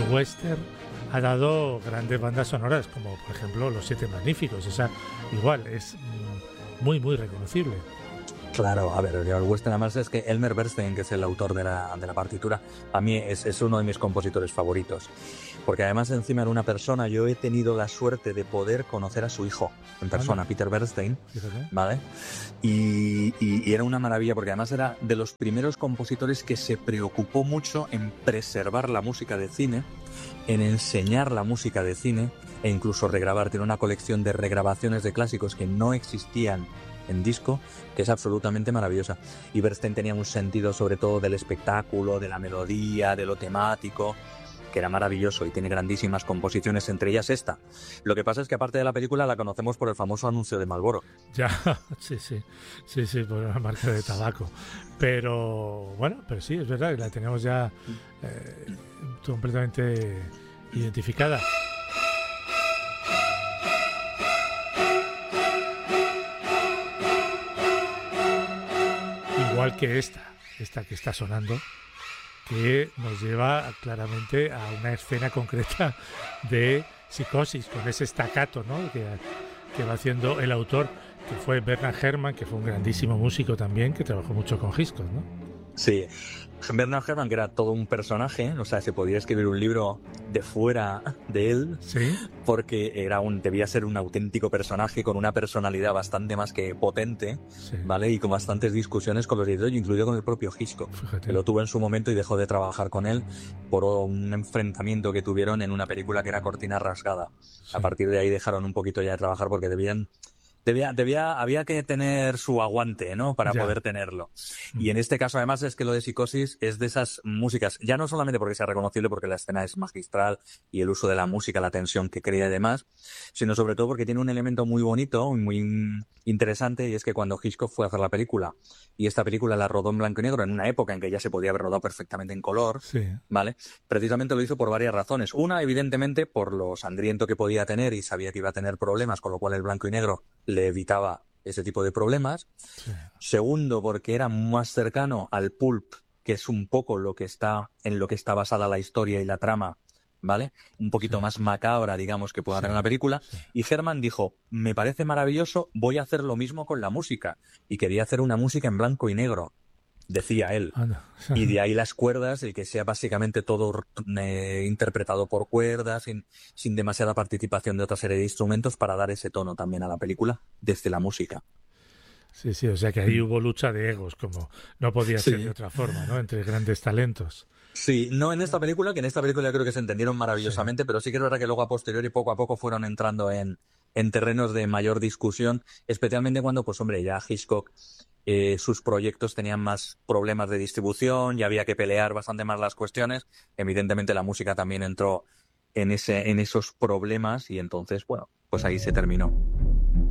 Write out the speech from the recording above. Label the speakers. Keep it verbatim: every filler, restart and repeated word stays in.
Speaker 1: western ha dado grandes bandas sonoras, como por ejemplo Los Siete Magníficos. Esa igual es mm, muy, muy reconocible.
Speaker 2: Claro, a ver, el western además es que Elmer Bernstein, que es el autor de la, de la partitura, a mí es, es uno de mis compositores favoritos. Porque además encima era una persona, yo he tenido la suerte de poder conocer a su hijo en persona, ¿vale? Peter Bernstein,
Speaker 1: Fíjate.
Speaker 2: ¿vale? Y, y, y era una maravilla porque además era de los primeros compositores que se preocupó mucho en preservar la música de cine, en enseñar la música de cine e incluso regrabar. Tiene una colección de regrabaciones de clásicos que no existían en disco, que es absolutamente maravillosa. Y Bernstein tenía un sentido sobre todo del espectáculo, de la melodía, de lo temático, que era maravilloso, y tiene grandísimas composiciones, entre ellas esta. Lo que pasa es que aparte de la película la conocemos por el famoso anuncio de Marlboro.
Speaker 1: Ya, sí, sí, sí, sí, por una marca de tabaco. Pero bueno, pero sí, es verdad que la tenemos ya eh, completamente identificada. Igual que esta, esta que está sonando, que nos lleva claramente a una escena concreta de Psicosis, con ese staccato, ¿no? que, que va haciendo el autor, que fue Bernard Herrmann, que fue un grandísimo músico también, que trabajó mucho con Hitchcock, ¿no?
Speaker 2: Sí, Bernard Herrmann, que era todo un personaje, o sea, se podía escribir un libro de fuera de él,
Speaker 1: ¿sí?
Speaker 2: Porque era un, debía ser un auténtico personaje con una personalidad bastante más que potente,
Speaker 1: Sí.
Speaker 2: ¿vale? Y con bastantes discusiones con los editores, incluido con el propio Hitchcock,
Speaker 1: Fíjate.
Speaker 2: que lo tuvo en su momento y dejó de trabajar con él por un enfrentamiento que tuvieron en una película que era Cortina Rasgada.
Speaker 1: Sí.
Speaker 2: A partir de ahí dejaron un poquito ya de trabajar porque debían... Debía, debía, había que tener su aguante, ¿no? Para
Speaker 1: Ya.
Speaker 2: poder tenerlo. Y en este caso, además, es que lo de Psicosis es de esas músicas, ya no solamente porque sea reconocible, porque la escena es magistral y el uso de la música, la tensión que crea y demás, sino sobre todo porque tiene un elemento muy bonito y muy interesante, y es que cuando Hitchcock fue a hacer la película, y esta película la rodó en blanco y negro, en una época en que ya se podía haber rodado perfectamente en color,
Speaker 1: Sí.
Speaker 2: ¿vale? Precisamente lo hizo por varias razones. Una, evidentemente, por lo sangriento que podía tener y sabía que iba a tener problemas, con lo cual el blanco y negro le evitaba ese tipo de problemas.
Speaker 1: Sí.
Speaker 2: Segundo, porque era más cercano al pulp, que es un poco lo que está, en lo que está basada la historia y la trama, ¿vale? Un poquito
Speaker 1: Sí.
Speaker 2: más macabra, digamos, que pueda
Speaker 1: Sí.
Speaker 2: tener una película.
Speaker 1: Sí.
Speaker 2: Y Herrmann dijo, me parece maravilloso, voy a hacer lo mismo con la música. Y quería hacer una música en blanco y negro, decía él.
Speaker 1: Anda.
Speaker 2: Y de ahí las cuerdas, y que sea básicamente todo eh, interpretado por cuerdas, sin, sin demasiada participación de otra serie de instrumentos, para dar ese tono también a la película desde la música.
Speaker 1: Sí, sí, o sea que ahí hubo lucha de egos, como no podía
Speaker 2: Sí.
Speaker 1: ser de otra forma, ¿no? Entre grandes talentos.
Speaker 2: Sí, no en esta película, que en esta película yo creo que se entendieron maravillosamente, sí. Pero sí que es verdad que luego a posteriori poco a poco fueron entrando en, en terrenos de mayor discusión, especialmente cuando, pues hombre, ya Hitchcock, eh, sus proyectos tenían más problemas de distribución y había que pelear bastante más las cuestiones. Evidentemente la música también entró en ese, en esos problemas, y entonces, bueno, pues ahí se terminó.